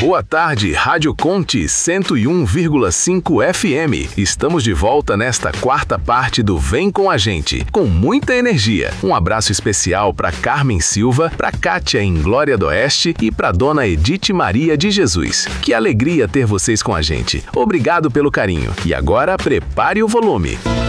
Boa tarde, Rádio Conte 101,5 FM. Estamos de volta nesta quarta parte do Vem com a Gente, com muita energia. Um abraço especial para Carmen Silva, para Kátia em Glória do Oeste e para Dona Edith Maria de Jesus. Que alegria ter vocês com a gente. Obrigado pelo carinho. E agora, prepare o volume.